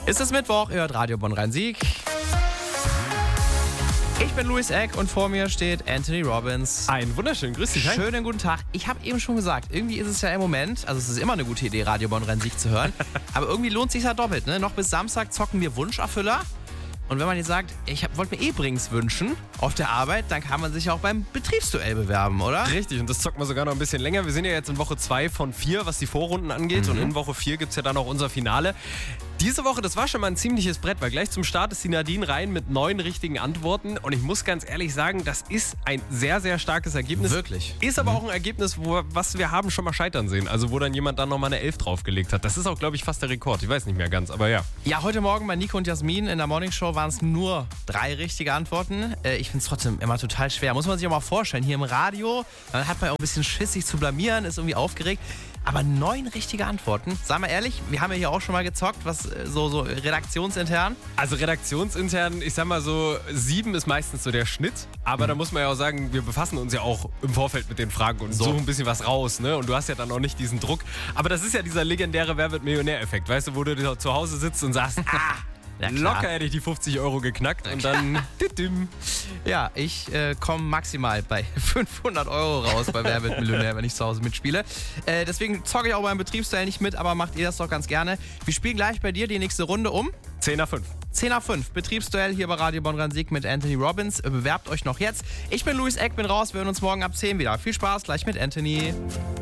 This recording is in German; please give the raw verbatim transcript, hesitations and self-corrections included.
Es ist Mittwoch, ihr hört Radio Bonn-Rhein-Sieg. Ich bin Louis Eck und vor mir steht Anthony Robbins. Einen wunderschönen Grüß dich. Schönen guten Tag. Ich habe eben schon gesagt, irgendwie ist es ja im Moment, also es ist immer eine gute Idee, Radio Bonn-Rhein-Sieg zu hören, aber irgendwie lohnt es sich ja doppelt. Ne? Noch bis Samstag zocken wir Wunscherfüller. Und wenn man jetzt sagt, ich wollte mir eh Brings wünschen auf der Arbeit, dann kann man sich auch beim Betriebsduell bewerben, oder? Richtig, und das zocken wir sogar noch ein bisschen länger. Wir sind ja jetzt in Woche zwei von vier, was die Vorrunden angeht. Mhm. Und in Woche vier gibt es ja dann auch unser Finale. Diese Woche, das war schon mal ein ziemliches Brett, weil gleich zum Start ist die Nadine rein mit neun richtigen Antworten. Und ich muss ganz ehrlich sagen, das ist ein sehr, sehr starkes Ergebnis. Wirklich. Ist aber mhm. auch ein Ergebnis, wo, was wir haben schon mal scheitern sehen. Also wo dann jemand dann nochmal eine elf draufgelegt hat. Das ist auch, glaube ich, fast der Rekord. Ich weiß nicht mehr ganz, aber ja. Ja, heute Morgen bei Nico und Jasmin in der Morningshow waren es nur drei richtige Antworten. Äh, ich finde es trotzdem immer total schwer. Muss man sich auch mal vorstellen. Hier im Radio, dann hat man auch ein bisschen Schiss, sich zu blamieren, ist irgendwie aufgeregt. Aber neun richtige Antworten. Sagen wir ehrlich, wir haben ja hier auch schon mal gezockt, was so, so redaktionsintern. Also redaktionsintern, ich sag mal so, sieben ist meistens so der Schnitt. Aber mhm. da muss man ja auch sagen, wir befassen uns ja auch im Vorfeld mit den Fragen und so. suchen ein bisschen was raus. Ne? Und du hast ja dann auch nicht diesen Druck. Aber das ist ja dieser legendäre Wer wird Millionär-Effekt. Weißt du, wo du zu Hause sitzt und sagst, ah, ja, locker hätte ich die fünfzig Euro geknackt. Ja, und dann... Ja, ich äh, komme maximal bei fünfhundert Euro raus bei Wer wird Millionär, wenn ich zu Hause mitspiele. Äh, deswegen zocke ich auch beim Betriebsteil nicht mit, aber macht ihr das doch ganz gerne. Wir spielen gleich bei dir die nächste Runde um zehn nach fünf. zehn nach fünf. Betriebsduell hier bei Radio Bonn-Rhein-Sieg mit Anthony Robbins. Bewerbt euch noch jetzt. Ich bin Louis Eck, bin raus. Wir hören uns morgen ab zehn wieder. Viel Spaß gleich mit Anthony.